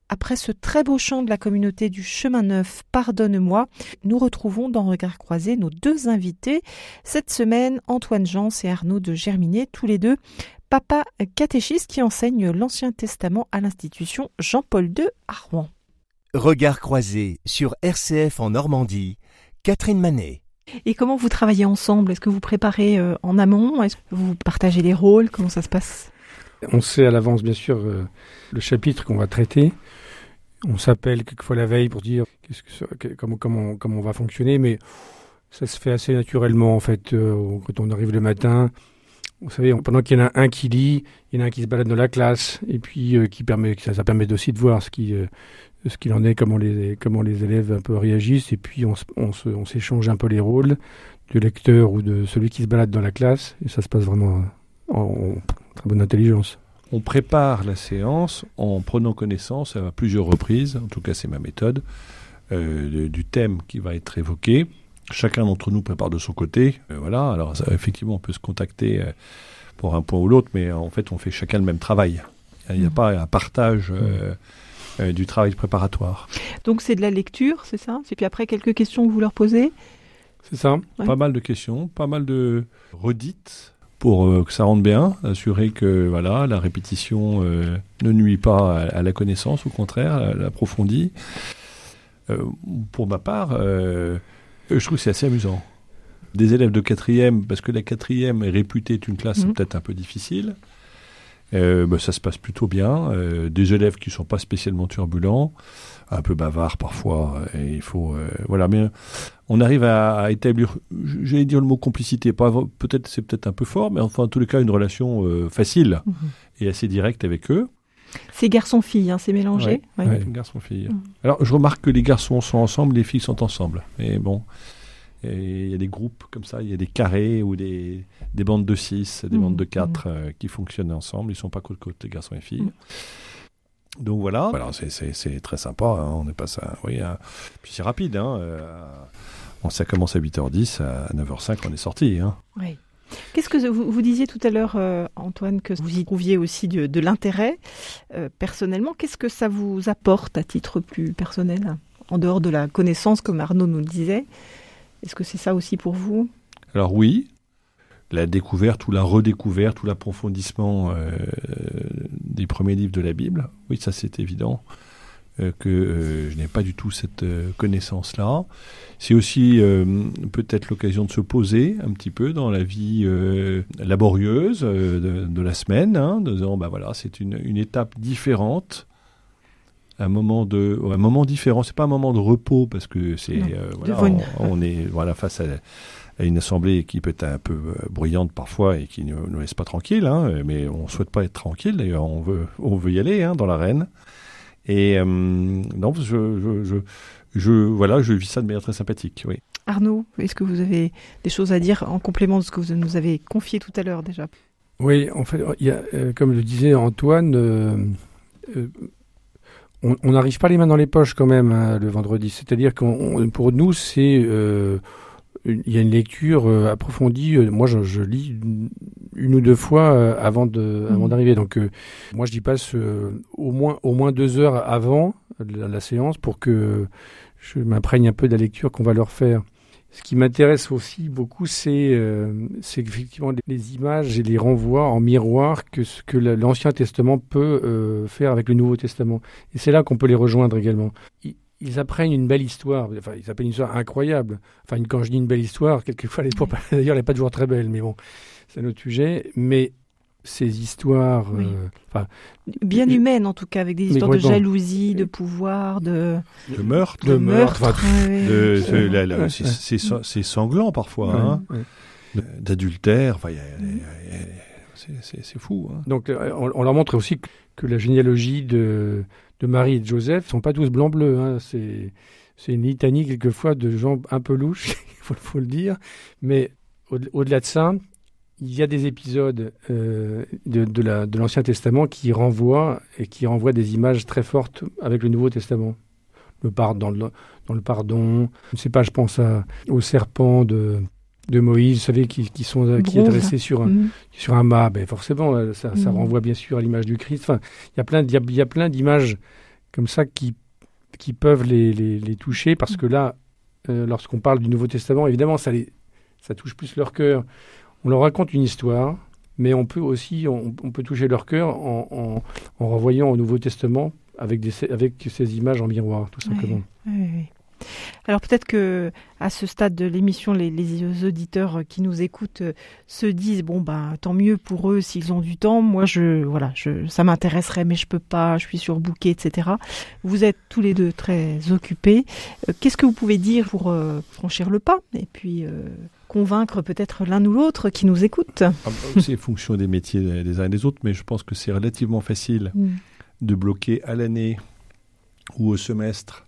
après ce très beau chant de la communauté du Chemin Neuf, Pardonne-moi, nous retrouvons dans Regards croisés nos deux invités. Cette semaine, Antoine Jans et Arnaud de Germinet, tous les deux papa catéchistes qui enseignent l'Ancien Testament à l'institution Jean-Paul II à Rouen. Regards croisés sur RCF en Normandie, Catherine Manet. Et comment vous travaillez ensemble ? Est-ce que vous préparez en amont ? Est-ce que vous partagez les rôles ? Comment ça se passe ? On sait à l'avance, bien sûr, le chapitre qu'on va traiter. On s'appelle quelquefois la veille pour dire comment on va fonctionner, mais ça se fait assez naturellement, en fait, quand on arrive le matin. Vous savez, pendant qu'il y en a un qui lit, il y en a un qui se balade dans la classe, et puis ça permet aussi de voir ce qu'il en est, comment les élèves un peu réagissent, et puis on s'échange un peu les rôles du lecteur ou de celui qui se balade dans la classe, et ça se passe vraiment en très bonne intelligence. On prépare la séance en prenant connaissance à plusieurs reprises, en tout cas c'est ma méthode, du thème qui va être évoqué. Chacun d'entre nous prépare de son côté. Voilà, alors effectivement on peut se contacter pour un point ou l'autre, mais en fait on fait chacun le même travail. Il n'y a pas un partage du travail préparatoire. Donc c'est de la lecture, c'est ça ? Et puis après quelques questions que vous leur posez ? C'est ça. Ouais. Pas mal de questions, pas mal de redites pour que ça rentre bien, assurer que voilà, la répétition ne nuit pas à la connaissance, au contraire, elle approfondit. Pour ma part, je trouve que c'est assez amusant. Des élèves de 4e, parce que la 4e est réputée être une classe peut-être un peu difficile, ça se passe plutôt bien. Des élèves qui ne sont pas spécialement turbulents, un peu bavards parfois, et il faut... voilà, mais on arrive à établir, j'allais dire le mot complicité, c'est peut-être un peu fort, mais enfin en tous les cas une relation facile et assez directe avec eux. C'est garçon-fille, c'est mélangé. Ouais. Garçon-fille. Alors je remarque que les garçons sont ensemble, les filles sont ensemble. Mais bon, il y a des groupes comme ça, il y a des carrés ou des bandes de 6, des bandes de 4 qui fonctionnent ensemble. Ils ne sont pas côte-côte, les garçons et filles. Donc voilà, c'est très sympa. On est passé puis c'est rapide. Ça commence à 8h10, à 9h05, on est sorti. Oui. Qu'est-ce que vous disiez tout à l'heure, Antoine, que vous y trouviez aussi de l'intérêt personnellement. Qu'est-ce que ça vous apporte à titre plus personnel, en dehors de la connaissance, comme Arnaud nous le disait ? Est-ce que c'est ça aussi pour vous ? Alors oui, la découverte ou la redécouverte ou l'approfondissement des premiers livres de la Bible. Oui, ça c'est évident. Que je n'ai pas du tout cette connaissance-là. C'est aussi peut-être l'occasion de se poser un petit peu dans la vie laborieuse de la semaine, de disant, voilà, c'est une étape différente, un moment différent. C'est pas un moment de repos parce que c'est on est face à une assemblée qui peut être un peu bruyante parfois et qui ne nous laisse pas tranquille, mais on souhaite pas être tranquille. D'ailleurs, on veut y aller dans l'arène. Et non, je vis ça de manière très sympathique, oui. Arnaud, est-ce que vous avez des choses à dire en complément de ce que vous nous avez confié tout à l'heure déjà ? Oui, en fait, il y a, comme le disait Antoine, on n'arrive pas les mains dans les poches quand même le vendredi. C'est-à-dire que pour nous, il y a une lecture approfondie. Moi, je lis une ou deux fois avant d'arriver. Donc, moi, j'y passe au moins 2 heures avant la séance pour que je m'imprègne un peu de la lecture qu'on va leur faire. Ce qui m'intéresse aussi beaucoup, c'est effectivement les images et les renvois en miroir que ce que l'Ancien Testament peut faire avec le Nouveau Testament. Et c'est là qu'on peut les rejoindre également. Ils apprennent une belle histoire, ils apprennent une histoire incroyable. Quand je dis une belle histoire, quelquefois, d'ailleurs, elle n'est pas toujours très belle, mais bon, c'est un autre sujet. Mais ces histoires... bien humaines, en tout cas, avec des histoires de jalousie, de pouvoir, de meurtre. C'est sanglant, parfois, d'adultère, c'est fou. Donc, on leur montre aussi que la généalogie de Marie et de Joseph ne sont pas tous blancs-bleus. C'est une litanie, quelquefois, de gens un peu louches, il faut le dire. Mais au-delà de ça, il y a des épisodes de l'Ancien Testament qui renvoient des images très fortes avec le Nouveau Testament. Dans le pardon, je ne sais pas, je pense au serpent de Moïse, vous savez, qui est dressé sur un mât. Ben forcément, ça renvoie bien sûr à l'image du Christ. Enfin, il y a plein d'images comme ça qui peuvent les toucher, parce que là, lorsqu'on parle du Nouveau Testament, évidemment, ça touche plus leur cœur. On leur raconte une histoire, mais on peut aussi on peut toucher leur cœur en renvoyant au Nouveau Testament avec ces images en miroir, tout simplement. Oui. Alors peut-être que à ce stade de l'émission, les auditeurs qui nous écoutent se disent tant mieux pour eux s'ils ont du temps. Moi, ça m'intéresserait, mais je peux pas. Je suis surbooké, etc. Vous êtes tous les deux très occupés. Qu'est-ce que vous pouvez dire pour franchir le pas et puis convaincre peut-être l'un ou l'autre qui nous écoute? C'est fonction des métiers des uns et des autres, mais je pense que c'est relativement facile de bloquer à l'année ou au semestre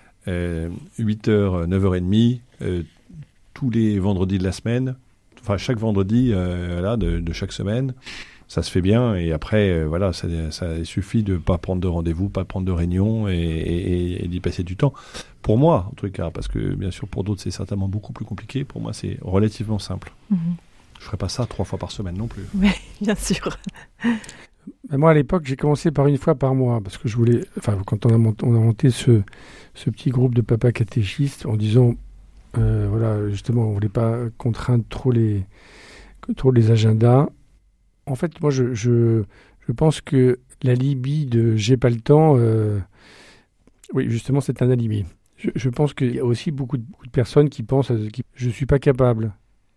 8h, 9h30, tous les vendredis de la semaine, enfin chaque vendredi de chaque semaine, ça se fait bien, et après ça suffit de ne pas prendre de rendez-vous, pas prendre de réunion et d'y passer du temps. Pour moi, en tout cas, parce que bien sûr pour d'autres c'est certainement beaucoup plus compliqué, pour moi c'est relativement simple. Je ne ferai pas ça 3 fois par semaine non plus. Oui, bien sûr. Moi, à l'époque, j'ai commencé par 1 fois par mois, parce que je voulais, quand on a monté ce petit groupe de papas catéchistes, en disant, justement, on voulait pas contraindre trop les agendas. En fait, moi, je pense que l'alibi de j'ai pas le temps, oui, justement, c'est un alibi. Je pense qu'il y a aussi beaucoup de personnes qui pensent je suis pas capable.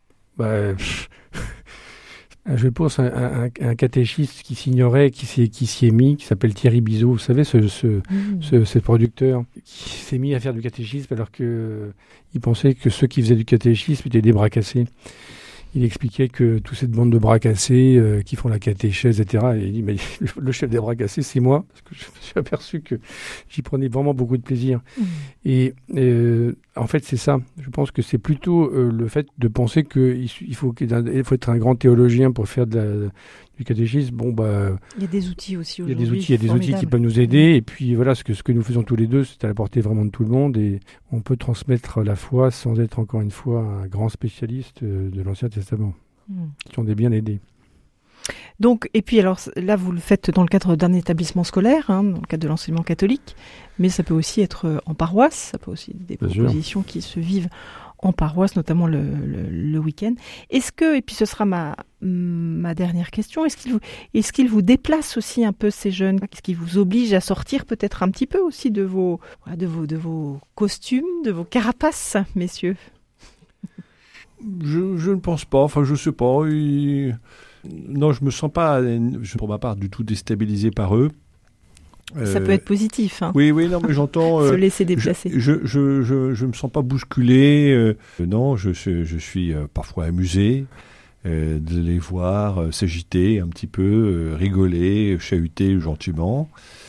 Je pense à un catéchiste qui s'ignorait, qui s'y est mis, qui s'appelle Thierry Bizot. Vous savez, ce producteur qui s'est mis à faire du catéchisme alors qu'il pensait que ceux qui faisaient du catéchisme étaient des bras cassés. Il expliquait que tous cette bande de bras cassés qui font la catéchèse, etc. Et il dit, mais le chef des bras cassés, c'est moi. Parce que je me suis aperçu que j'y prenais vraiment beaucoup de plaisir. Et en fait, c'est ça. Je pense que c'est plutôt le fait de penser qu'il faut être un grand théologien pour faire du catéchisme. Il y a des outils aussi aujourd'hui. Il y a des outils qui peuvent nous aider. Et puis voilà, ce que nous faisons tous les deux, c'est à la portée vraiment de tout le monde. Et on peut transmettre la foi sans être encore une fois un grand spécialiste de l'Ancien Testament, qui ont bien aidé. Donc, et puis alors là, vous le faites dans le cadre d'un établissement scolaire, dans le cadre de l'enseignement catholique, mais ça peut aussi être en paroisse, ça peut aussi être des propositions qui se vivent en paroisse, notamment le week-end. Est-ce que, et puis ce sera ma dernière question, est-ce qu'il vous déplace aussi un peu ces jeunes? Est-ce qu'il vous oblige à sortir peut-être un petit peu aussi de vos costumes, de vos carapaces, messieurs? Je ne pense pas, enfin je sais pas. Non, je me sens pas, pour ma part, du tout déstabilisé par eux. Ça peut être positif. Oui, non, mais j'entends. Se laisser déplacer. Je me sens pas bousculé. Non, je suis parfois amusé de les voir s'agiter un petit peu, rigoler, chahuter gentiment.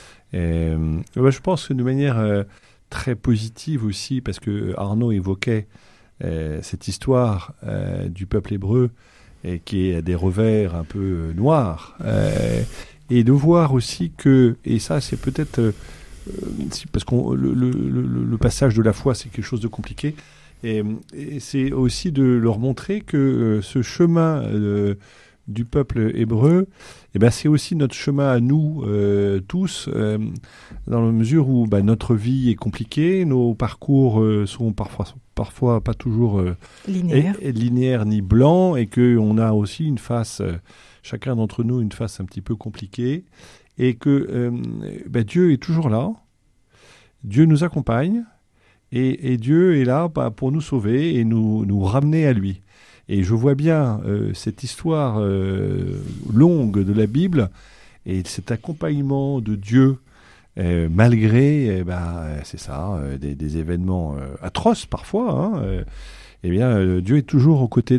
Je pense que de manière très positive aussi, parce que Arnaud évoquait cette histoire du peuple hébreu qui est à des revers un peu noirs. Et de voir aussi que, et ça c'est peut-être, parce que le passage de la foi c'est quelque chose de compliqué, et c'est aussi de leur montrer que ce chemin du peuple hébreu, c'est aussi notre chemin à nous tous, dans la mesure où notre vie est compliquée, nos parcours sont parfois pas toujours linéaires ni blancs, et qu'on a aussi une face... chacun d'entre nous une face un petit peu compliquée, et que Dieu est toujours là, Dieu nous accompagne, et Dieu est là pour nous sauver et nous ramener à lui. Et je vois bien cette histoire longue de la Bible et cet accompagnement de Dieu malgré c'est ça, des événements atroces parfois, Dieu est toujours aux côtés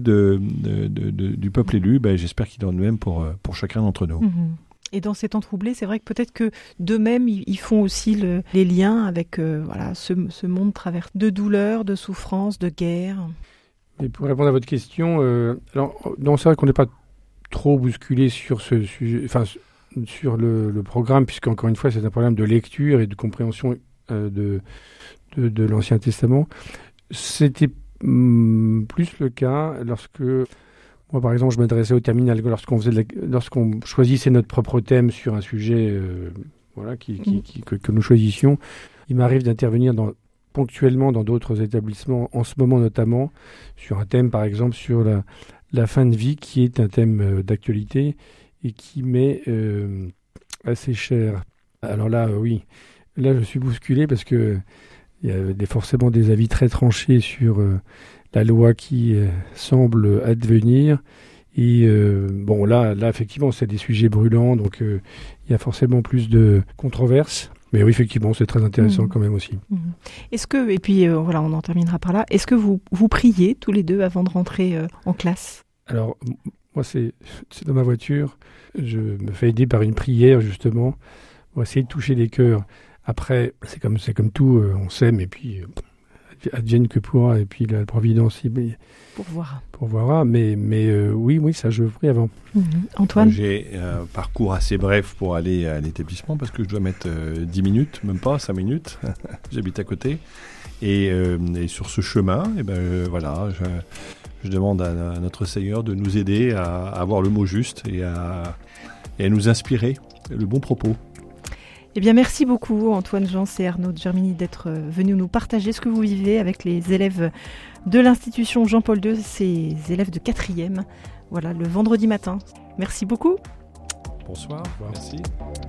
du peuple élu. J'espère qu'il en est de même pour chacun d'entre nous. Et dans ces temps troublés, c'est vrai que peut-être que d'eux-mêmes, ils font aussi les liens avec ce monde traversé de douleurs, de souffrances, de guerre. Et pour répondre à votre question, c'est vrai qu'on n'est pas trop bousculé sur ce sujet, sur le programme, puisque encore une fois, c'est un problème de lecture et de compréhension de l'Ancien Testament. C'était plus le cas lorsque moi par exemple je m'adressais au terminal, lorsqu'on choisissait notre propre thème sur un sujet voilà, que nous choisissions. Il m'arrive d'intervenir ponctuellement dans d'autres établissements, en ce moment notamment, sur un thème, par exemple, sur la fin de vie, qui est un thème d'actualité et qui m'est assez cher. Alors là, oui, là je suis bousculé parce que il y a forcément des avis très tranchés sur la loi qui semble advenir. Et bon, là, effectivement, c'est des sujets brûlants, donc il y a forcément plus de controverses. Mais oui, effectivement, c'est très intéressant quand même aussi. Est-ce que, et puis voilà, on en terminera par là, est-ce que vous priez tous les deux avant de rentrer en classe ? Alors, moi, c'est dans ma voiture. Je me fais aider par une prière, justement, pour essayer de toucher les cœurs. Après, c'est comme tout, on s'aime, et puis advienne que pourra, et puis la providence pourvoira. Mais oui, ça, je prie avant. Antoine ? J'ai un parcours assez bref pour aller à l'établissement, parce que je dois mettre 10 minutes, même pas 5 minutes. J'habite à côté. Et sur ce chemin, voilà, je demande à notre Seigneur de nous aider à avoir le mot juste et à nous inspirer le bon propos. Eh bien, merci beaucoup Antoine Jans et Arnaud de Germigny d'être venus nous partager ce que vous vivez avec les élèves de l'institution Jean-Paul II, ces élèves de 4e, voilà, le vendredi matin. Merci beaucoup. Bonsoir, merci.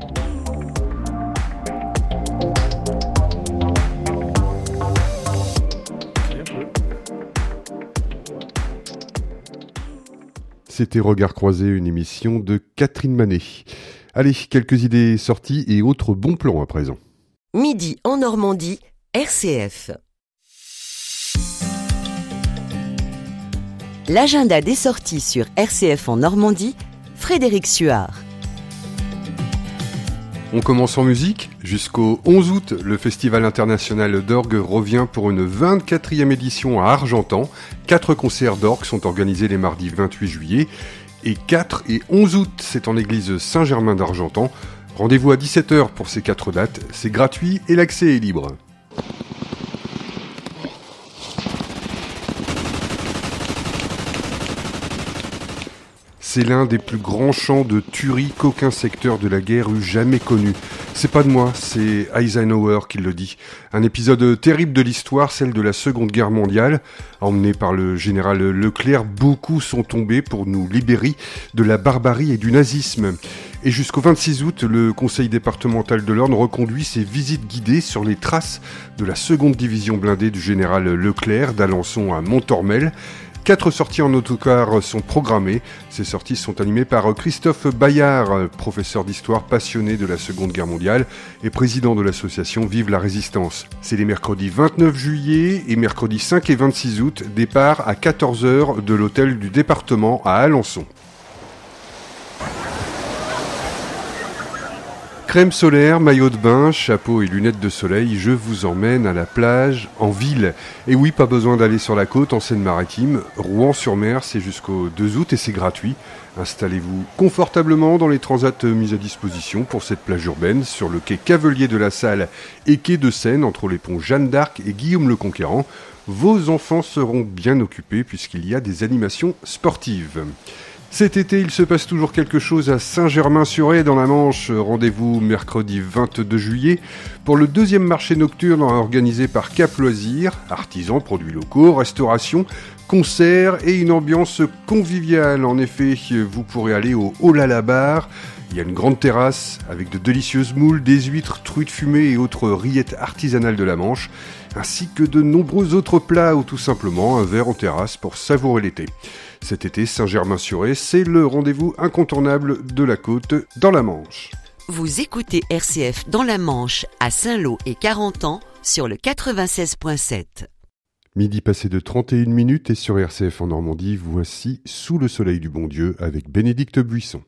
C'était Regard croisé, une émission de Catherine Manet. Allez, quelques idées sorties et autres bons plans à présent. Midi en Normandie, RCF. L'agenda des sorties sur RCF en Normandie, Frédéric Suard. On commence en musique. Jusqu'au 11 août, le Festival international d'orgue revient pour une 24e édition à Argentan. 4 concerts d'orgue sont organisés les mardis 28 juillet. Et 4 et 11 août, c'est en l'église Saint-Germain d'Argentan. Rendez-vous à 17h pour ces 4 dates. C'est gratuit et l'accès est libre. C'est l'un des plus grands champs de tuerie qu'aucun secteur de la guerre eût jamais connu. C'est pas de moi, c'est Eisenhower qui le dit. Un épisode terrible de l'histoire, celle de la Seconde Guerre mondiale. Emmené par le général Leclerc, beaucoup sont tombés pour nous libérer de la barbarie et du nazisme. Et jusqu'au 26 août, le conseil départemental de l'Orne reconduit ses visites guidées sur les traces de la seconde division blindée du général Leclerc, d'Alençon à Montormel. 4 sorties en autocar sont programmées. Ces sorties sont animées par Christophe Bayard, professeur d'histoire passionné de la Seconde Guerre mondiale et président de l'association Vive la Résistance. C'est les mercredis 29 juillet et mercredis 5 et 26 août, départ à 14h de l'hôtel du département à Alençon. Crème solaire, maillot de bain, chapeau et lunettes de soleil, je vous emmène à la plage, en ville. Et oui, pas besoin d'aller sur la côte, en Seine-Maritime. Rouen-sur-Mer, c'est jusqu'au 2 août et c'est gratuit. Installez-vous confortablement dans les transats mis à disposition pour cette plage urbaine, sur le quai Cavelier de la Salle et quai de Seine, entre les ponts Jeanne d'Arc et Guillaume le Conquérant. Vos enfants seront bien occupés puisqu'il y a des animations sportives. Cet été, il se passe toujours quelque chose à Saint-Germain-sur-Aie dans la Manche. Rendez-vous mercredi 22 juillet pour le 2e marché nocturne organisé par Cap Loisirs. Artisans, produits locaux, restauration, concerts et une ambiance conviviale. En effet, vous pourrez aller au Oh-là-là Bar. Il y a une grande terrasse avec de délicieuses moules, des huîtres, truites fumées et autres rillettes artisanales de la Manche, ainsi que de nombreux autres plats ou tout simplement un verre en terrasse pour savourer l'été. Cet été, Saint-Germain-sur-Aie, c'est le rendez-vous incontournable de la côte dans la Manche. Vous écoutez RCF dans la Manche à Saint-Lô et Carentan sur le 96.7. Midi passé de 31 minutes et sur RCF en Normandie, voici Sous le soleil du bon Dieu avec Bénédicte Buisson.